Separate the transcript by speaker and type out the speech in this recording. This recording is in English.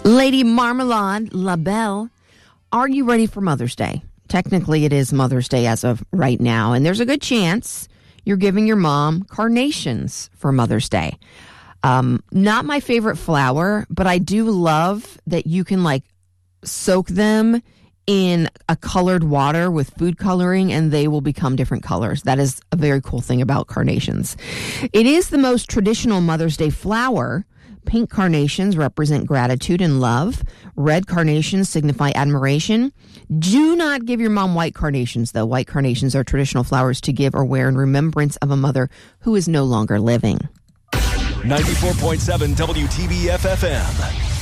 Speaker 1: Lady Marmalade LaBelle, are you ready for Mother's Day? Technically, it is Mother's Day as of right now, and there's a good chance you're giving your mom carnations for Mother's Day. Not my favorite flower, but I do love that you can soak them in a colored water with food coloring and they will become different colors. That is a very cool thing about carnations. It is the most traditional Mother's Day flower. Pink carnations represent gratitude and love. Red carnations signify admiration. Do not give your mom white carnations, though. White carnations are traditional flowers to give or wear in remembrance of a mother who is no longer living.
Speaker 2: 94.7 WTBF FM.